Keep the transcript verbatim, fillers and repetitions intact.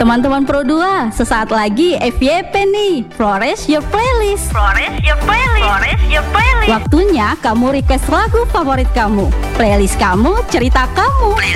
Teman-teman Pro dua, sesaat lagi F Y P nih, Flores Your Playlist. Flores Your Playlist. Flores Your Playlist. Waktunya kamu request lagu favorit kamu, playlist kamu, cerita kamu.